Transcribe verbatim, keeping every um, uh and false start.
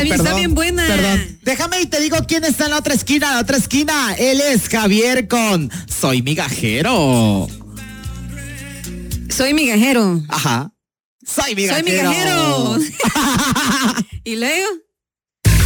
está, bien, perdón, está bien buena. Perdón. Déjame y te digo quién está en la otra esquina, la otra esquina. Él es Javier con Soy Migajero. Soy migajero. Ajá. Soy migajero. Soy migajero. ¿Y luego?